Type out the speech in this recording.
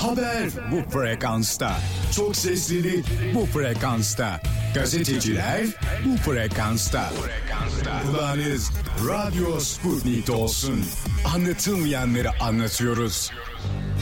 Haber bu frekansta. Çok seslilik bu frekansta. Gazeteciler bu frekansta. Kulağınız Radyo Sputnik olsun. Anlatılmayanları anlatıyoruz.